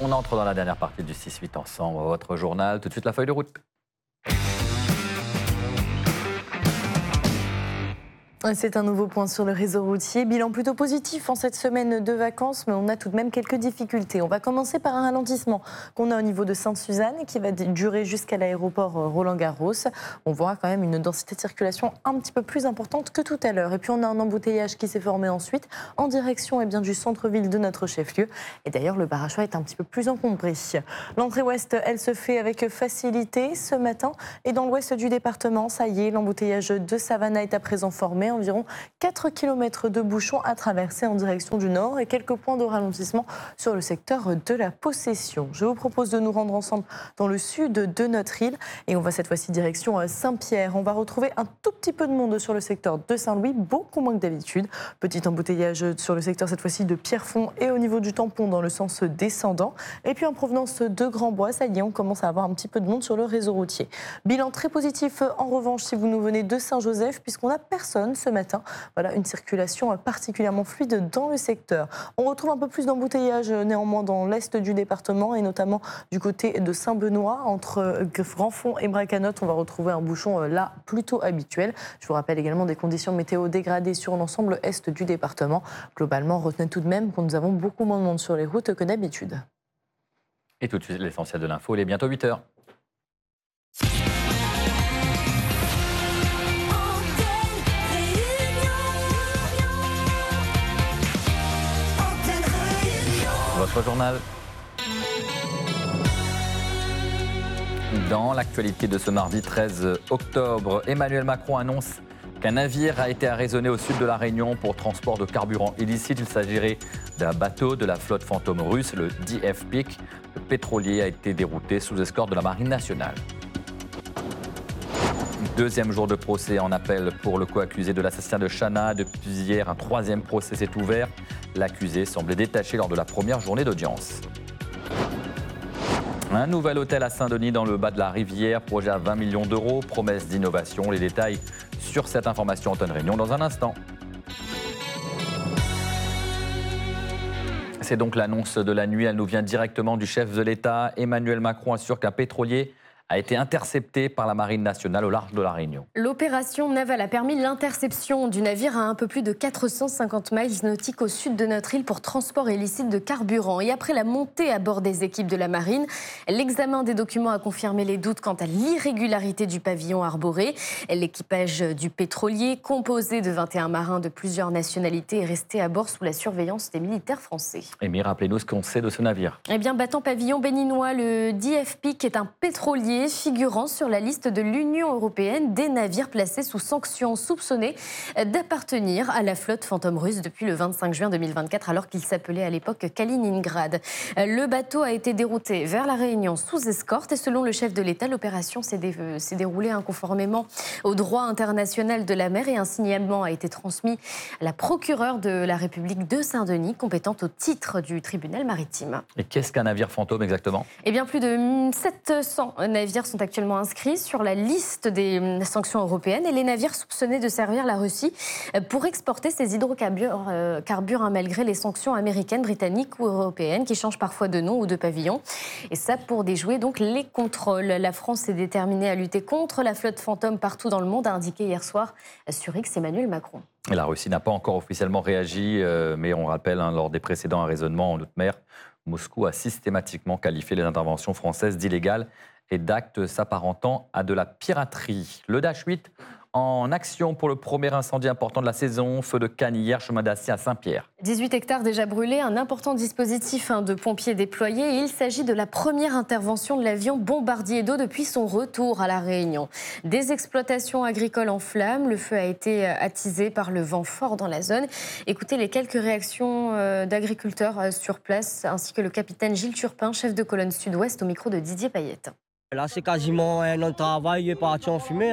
On entre dans la dernière partie du 6-8 ensemble, votre journal. Tout de suite, la feuille de route. C'est un nouveau point sur le réseau routier. Bilan plutôt positif en cette semaine de vacances, mais on a tout de même quelques difficultés. On va commencer par un ralentissement qu'on a au niveau de Sainte-Suzanne qui va durer jusqu'à l'aéroport Roland-Garros. On voit quand même une densité de circulation un petit peu plus importante que tout à l'heure. Et puis on a un embouteillage qui s'est formé ensuite en direction du centre-ville de notre chef-lieu. Et d'ailleurs, le Barachois est un petit peu plus encombré. L'entrée ouest, elle se fait avec facilité ce matin. Et dans l'ouest du département, ça y est, l'embouteillage de Savannah est à présent formé. Environ 4 km de bouchons à traverser en direction du nord et quelques points de ralentissement sur le secteur de la Possession. Je vous propose de nous rendre ensemble dans le sud de notre île et on va cette fois-ci direction Saint-Pierre. On va retrouver un tout petit peu de monde sur le secteur de Saint-Louis, beaucoup moins que d'habitude. Petit embouteillage sur le secteur cette fois-ci de Pierrefonds et au niveau du tampon dans le sens descendant. Et puis en provenance de Grand-Bois, ça y est, on commence à avoir un petit peu de monde sur le réseau routier. Bilan très positif en revanche si vous nous venez de Saint-Joseph puisqu'on n'a personne ce matin. Voilà une circulation particulièrement fluide dans le secteur. On retrouve un peu plus d'embouteillage néanmoins dans l'est du département et notamment du côté de Saint-Benoît. Entre Grandfond et Bracanotte, on va retrouver un bouchon là plutôt habituel. Je vous rappelle également des conditions météo dégradées sur l'ensemble est du département. Globalement, retenez tout de même que nous avons beaucoup moins de monde sur les routes que d'habitude. Et tout de suite, l'essentiel de l'info, il est bientôt 8h. Votre journal. Dans l'actualité de ce mardi 13 octobre, Emmanuel Macron annonce qu'un navire a été arraisonné au sud de la Réunion pour transport de carburant illicite. Il s'agirait d'un bateau de la flotte fantôme russe, le DF-PIK. Le pétrolier a été dérouté sous escorte de la Marine nationale. Deuxième jour de procès en appel pour le co-accusé de l'assassinat de Chana. Depuis hier, un troisième procès s'est ouvert. L'accusé semblait détaché lors de la première journée d'audience. Un nouvel hôtel à Saint-Denis dans le bas de la rivière, projet à 20 millions d'euros, promesse d'innovation. Les détails sur cette information Antoine Réunion dans un instant. C'est donc l'annonce de la nuit, elle nous vient directement du chef de l'État. Emmanuel Macron assure qu'un pétrolier a été intercepté par la Marine nationale au large de la Réunion. L'opération navale a permis l'interception du navire à un peu plus de 450 miles nautiques au sud de notre île pour transport illicite de carburant. Et après la montée à bord des équipes de la Marine, l'examen des documents a confirmé les doutes quant à l'irrégularité du pavillon arboré. L'équipage du pétrolier, composé de 21 marins de plusieurs nationalités, est resté à bord sous la surveillance des militaires français. Amy, rappelez-nous ce qu'on sait de ce navire. Eh bien, battant pavillon béninois, le DF-PIK est un pétrolier figurant sur la liste de l'Union européenne des navires placés sous sanctions soupçonnés d'appartenir à la flotte fantôme russe depuis le 25 juin 2024 alors qu'il s'appelait à l'époque Kaliningrad. Le bateau a été dérouté vers la Réunion sous escorte et selon le chef de l'État, l'opération s'est déroulée conformément au droit international de la mer et un signalement a été transmis à la procureure de la République de Saint-Denis, compétente au titre du tribunal maritime. Et qu'est-ce qu'un navire fantôme exactement ? Eh bien, plus de 700 navires sont actuellement inscrits sur la liste des sanctions européennes et les navires soupçonnés de servir la Russie pour exporter ces hydrocarbures malgré les sanctions américaines, britanniques ou européennes qui changent parfois de nom ou de pavillon. Et ça pour déjouer donc les contrôles. La France est déterminée à lutter contre la flotte fantôme partout dans le monde, a indiqué hier soir sur X Emmanuel Macron. La Russie n'a pas encore officiellement réagi, mais on rappelle, lors des précédents arraisonnements en haute mer, Moscou a systématiquement qualifié les interventions françaises d'illégales et d'actes s'apparentant à de la piraterie. Le Dash 8 en action pour le premier incendie important de la saison. Feu de Cannes hier, chemin d'Acier à Saint-Pierre. 18 hectares déjà brûlés, un important dispositif de pompiers déployés. Et il s'agit de la première intervention de l'avion bombardier d'eau depuis son retour à La Réunion. Des exploitations agricoles en flammes. Le feu a été attisé par le vent fort dans la zone. Écoutez les quelques réactions d'agriculteurs sur place, ainsi que le capitaine Gilles Turpin, chef de colonne sud-ouest, au micro de Didier Payette. Là, c'est quasiment un an de travail, il est parti en fumée.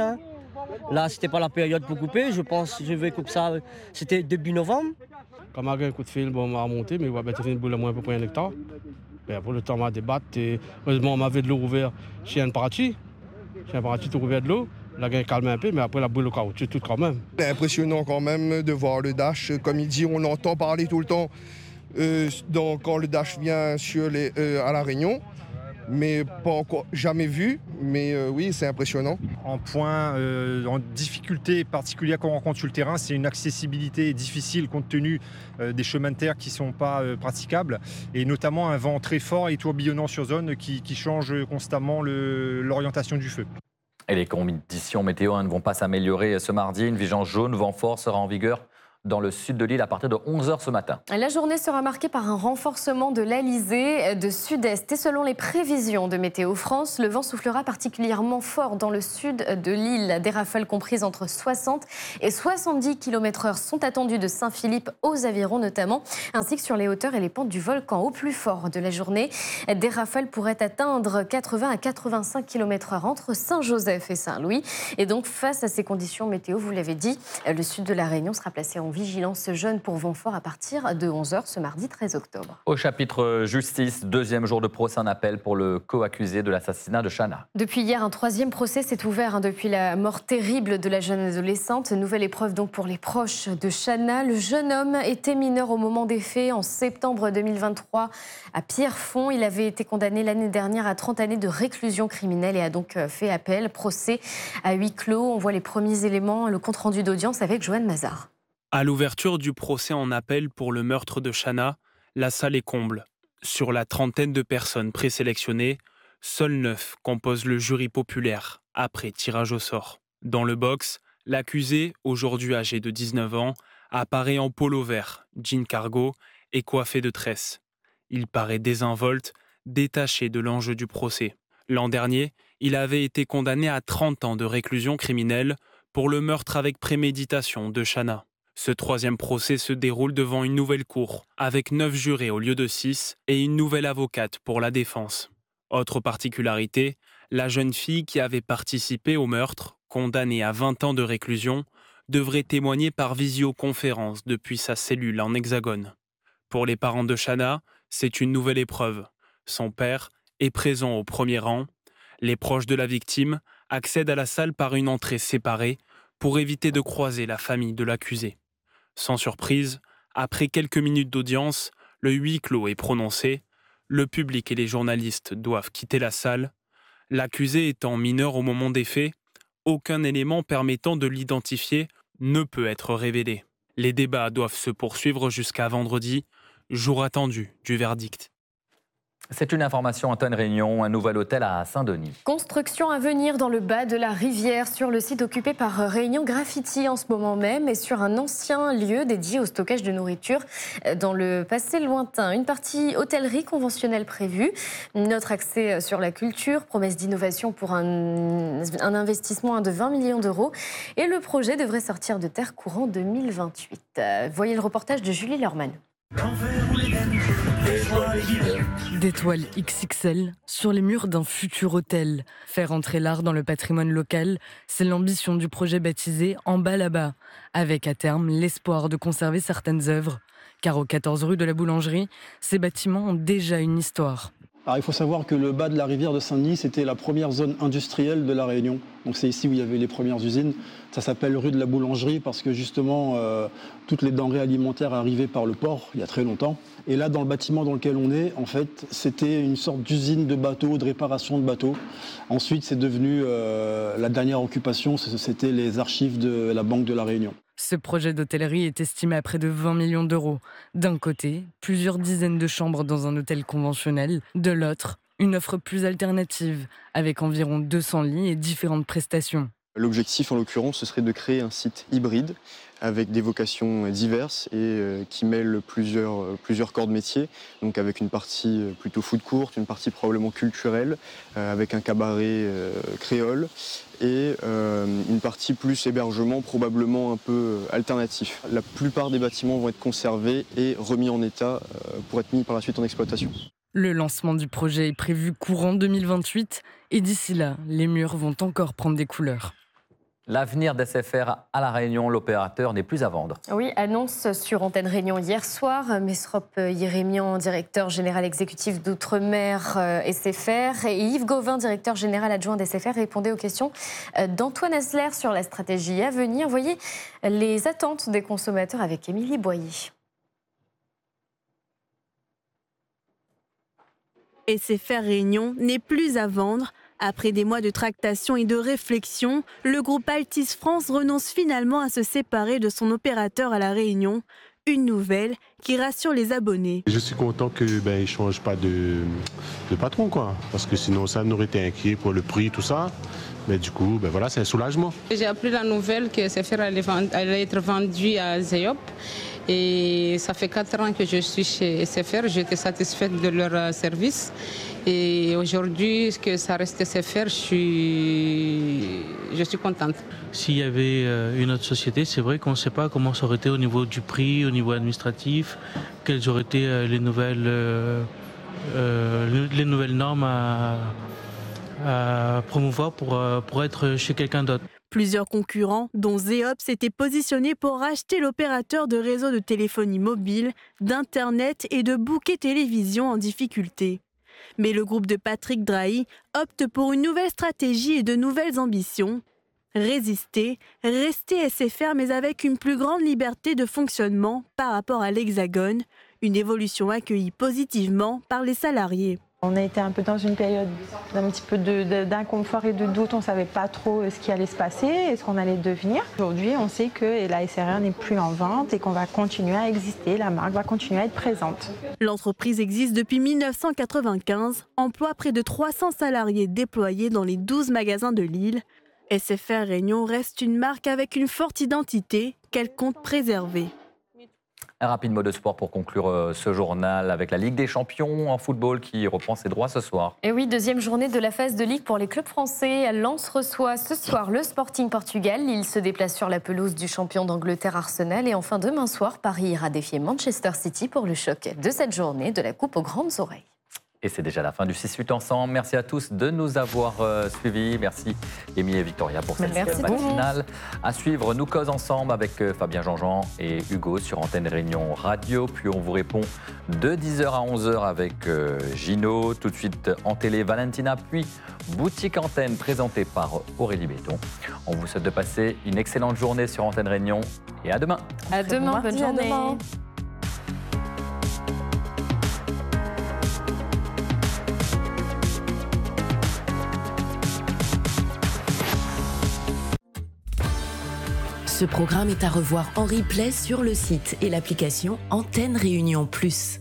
Là, c'était pas la période pour couper. Je pense je vais couper ça. C'était début novembre. Quand on a un coup de fil, bon, on m'a remonté, mais on va mettre une boule à moins à peu près 1 hectare. Pour le temps, on m'a débattu. Et heureusement, on m'avait de l'eau ouverte chez un parachi. Chez un parachi, tout ouvert de l'eau. La gain calme un peu, mais après la boule au caoutchouc, tout quand même. C'est impressionnant quand même de voir le Dash. Comme il dit, on l'entend parler tout le temps. quand le Dash vient à La Réunion. Mais pas encore jamais vu, mais oui, c'est impressionnant. En point, en difficulté particulière qu'on rencontre sur le terrain, c'est une accessibilité difficile compte tenu des chemins de terre qui ne sont pas praticables, et notamment un vent très fort et tourbillonnant sur zone qui change constamment l'orientation du feu. Et les conditions météo ne vont pas s'améliorer ce mardi. Une vigilance jaune, vent fort sera en vigueur dans le sud de l'île à partir de 11h ce matin. La journée sera marquée par un renforcement de l'Alizé de sud-est. Et selon les prévisions de Météo France, le vent soufflera particulièrement fort dans le sud de l'île. Des rafales comprises entre 60 et 70 km/h sont attendues de Saint-Philippe aux Avirons notamment, ainsi que sur les hauteurs et les pentes du volcan. Au plus fort de la journée, des rafales pourraient atteindre 80 à 85 km/h entre Saint-Joseph et Saint-Louis. Et donc, face à ces conditions météo, vous l'avez dit, le sud de la Réunion sera placé en vigilance jaune pour vent fort à partir de 11h ce mardi 13 octobre. Au chapitre justice, deuxième jour de procès en appel pour le co-accusé de l'assassinat de Chana. Depuis hier, un troisième procès s'est ouvert depuis la mort terrible de la jeune adolescente. Nouvelle épreuve donc pour les proches de Chana. Le jeune homme était mineur au moment des faits en septembre 2023 à Pierrefonds. Il avait été condamné l'année dernière à 30 années de réclusion criminelle et a donc fait appel. Procès à huis clos. On voit les premiers éléments, le compte-rendu d'audience avec Joanne Mazard. À l'ouverture du procès en appel pour le meurtre de Chana, la salle est comble. Sur la trentaine de personnes présélectionnées, seuls 9 composent le jury populaire, après tirage au sort. Dans le box, l'accusé, aujourd'hui âgé de 19 ans, apparaît en polo vert, jean cargo et coiffé de tresses. Il paraît désinvolte, détaché de l'enjeu du procès. L'an dernier, il avait été condamné à 30 ans de réclusion criminelle pour le meurtre avec préméditation de Chana. Ce troisième procès se déroule devant une nouvelle cour, avec 9 jurés au lieu de 6 et une nouvelle avocate pour la défense. Autre particularité, la jeune fille qui avait participé au meurtre, condamnée à 20 ans de réclusion, devrait témoigner par visioconférence depuis sa cellule en Hexagone. Pour les parents de Chana, c'est une nouvelle épreuve. Son père est présent au premier rang. Les proches de la victime accèdent à la salle par une entrée séparée pour éviter de croiser la famille de l'accusé. Sans surprise, après quelques minutes d'audience, le huis clos est prononcé. Le public et les journalistes doivent quitter la salle. L'accusé étant mineur au moment des faits, aucun élément permettant de l'identifier ne peut être révélé. Les débats doivent se poursuivre jusqu'à vendredi, jour attendu du verdict. C'est une information Antoine Réunion, un nouvel hôtel à Saint-Denis. Construction à venir dans le bas de la rivière, sur le site occupé par Réunion Graffiti en ce moment même et sur un ancien lieu dédié au stockage de nourriture dans le passé lointain. Une partie hôtellerie conventionnelle prévue, notre accès sur la culture, promesse d'innovation pour un investissement de 20 millions d'euros et le projet devrait sortir de terre courant 2028. Voyez le reportage de Julie Lerman. Des toiles XXL sur les murs d'un futur hôtel. Faire entrer l'art dans le patrimoine local, c'est l'ambition du projet baptisé En bas là-bas, avec à terme l'espoir de conserver certaines œuvres. Car aux 14 rue de la Boulangerie, ces bâtiments ont déjà une histoire. Alors, il faut savoir que le bas de la rivière de Saint-Denis, c'était la première zone industrielle de La Réunion. Donc c'est ici où il y avait les premières usines. Ça s'appelle rue de la Boulangerie parce que justement, toutes les denrées alimentaires arrivaient par le port il y a très longtemps. Et là, dans le bâtiment dans lequel on est, en fait, c'était une sorte d'usine de bateaux, de réparation de bateaux. Ensuite, c'est devenu la dernière occupation, c'était les archives de la Banque de La Réunion. Ce projet d'hôtellerie est estimé à près de 20 millions d'euros. D'un côté, plusieurs dizaines de chambres dans un hôtel conventionnel. De l'autre, une offre plus alternative, avec environ 200 lits et différentes prestations. L'objectif, en l'occurrence, ce serait de créer un site hybride avec des vocations diverses et qui mêle plusieurs corps de métier, donc avec une partie plutôt food court, une partie probablement culturelle, avec un cabaret créole et une partie plus hébergement, probablement un peu alternatif. La plupart des bâtiments vont être conservés et remis en état pour être mis par la suite en exploitation. Le lancement du projet est prévu courant 2028 et d'ici là, les murs vont encore prendre des couleurs. L'avenir d'SFR à La Réunion, l'opérateur n'est plus à vendre. Oui, annonce sur Antenne Réunion hier soir. Mesrop Yérémian, directeur général exécutif d'Outre-mer SFR, et Yves Gauvin, directeur général adjoint d'SFR, répondaient aux questions d'Antoine Asler sur la stratégie à venir. Voyez les attentes des consommateurs avec Émilie Boyer. SFR Réunion n'est plus à vendre. Après des mois de tractation et de réflexion, le groupe Altice France renonce finalement à se séparer de son opérateur à La Réunion. Une nouvelle qui rassure les abonnés. Je suis content qu'ils ne changent pas de patron, quoi. Parce que sinon, ça nous aurait été inquiet pour le prix, tout ça. Mais du coup, voilà, c'est un soulagement. J'ai appris la nouvelle que SFR allait être vendu à Zeop. Et ça fait 4 ans que je suis chez SFR. J'étais satisfaite de leur service. Et aujourd'hui, que ça reste SFR, je suis contente. S'il y avait une autre société, c'est vrai qu'on ne sait pas comment ça aurait été au niveau du prix, au niveau administratif, quelles auraient été les nouvelles normes à promouvoir pour être chez quelqu'un d'autre. Plusieurs concurrents, dont Zeop, s'étaient positionnés pour racheter l'opérateur de réseau de téléphonie mobile, d'Internet et de bouquets télévision en difficulté. Mais le groupe de Patrick Drahi opte pour une nouvelle stratégie et de nouvelles ambitions. Résister, rester SFR mais avec une plus grande liberté de fonctionnement par rapport à l'Hexagone, une évolution accueillie positivement par les salariés. On a été un peu dans une période d'un petit peu d'inconfort et de doute. On ne savait pas trop ce qui allait se passer et ce qu'on allait devenir. Aujourd'hui, on sait que la SRR n'est plus en vente et qu'on va continuer à exister. La marque va continuer à être présente. L'entreprise existe depuis 1995, emploie près de 300 salariés déployés dans les 12 magasins de l'île. SFR Réunion reste une marque avec une forte identité qu'elle compte préserver. Un rapide mot de sport pour conclure ce journal avec la Ligue des Champions en football qui reprend ses droits ce soir. Et oui, deuxième journée de la phase de Ligue pour les clubs français. Lens reçoit ce soir le Sporting Portugal. Lille se déplace sur la pelouse du champion d'Angleterre Arsenal. Et enfin, demain soir, Paris ira défier Manchester City pour le choc de cette journée de la Coupe aux grandes oreilles. Et c'est déjà la fin du 6-8 ensemble. Merci à tous de nous avoir suivis. Merci Émilie et Victoria pour cette matinale. À suivre, nous cause ensemble avec Fabien Jean-Jean et Hugo sur Antenne Réunion Radio. Puis on vous répond de 10h à 11h avec Gino. Tout de suite en télé, Valentina. Puis Boutique Antenne présentée par Aurélie Béton. On vous souhaite de passer une excellente journée sur Antenne Réunion. Et à demain. À demain, bonne journée. Ce programme est à revoir en replay sur le site et l'application Antenne Réunion Plus.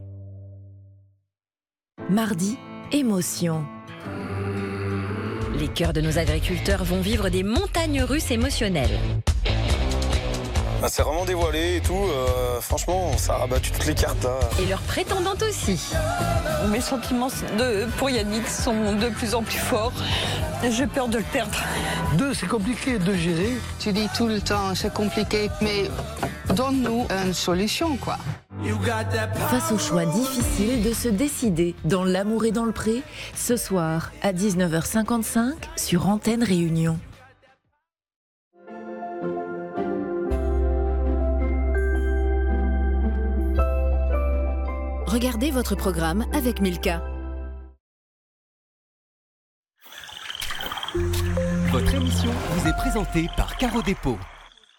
Mardi, émotion. Les cœurs de nos agriculteurs vont vivre des montagnes russes émotionnelles. C'est vraiment dévoilé et tout. Franchement, ça a rabattu toutes les cartes là. Et leurs prétendantes aussi. Mes sentiments pour Yannick sont de plus en plus forts. J'ai peur de le perdre. C'est compliqué de gérer. Tu dis tout le temps, c'est compliqué, mais donne-nous une solution, quoi. Face au choix difficile de se décider dans l'amour et dans le pré, ce soir à 19h55 sur Antenne Réunion. Regardez votre programme avec Milka. Votre émission vous est présentée par Caro Dépôt.